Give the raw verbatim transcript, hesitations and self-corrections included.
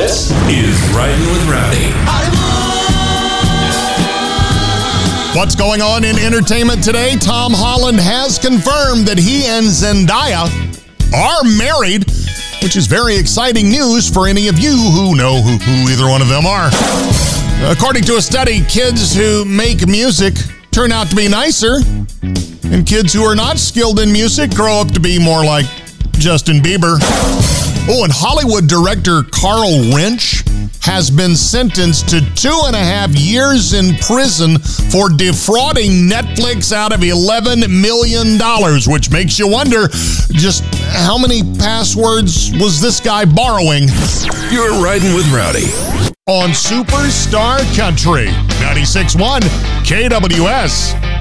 This is Riding with Rowdy. What's going on in entertainment today? Tom Holland has confirmed that he and Zendaya are married, which is very exciting news for any of you who know who, who either one of them are. According to a study, kids who make music turn out to be nicer, and kids who are not skilled in music grow up to be more like Justin Bieber. Oh, and Hollywood director Carl Wrench has been sentenced to two and a half years in prison for defrauding Netflix out of eleven million dollars, which makes you wonder just how many passwords was this guy borrowing? You're Riding with Rowdy On Superstar Country, ninety-six point one K W S.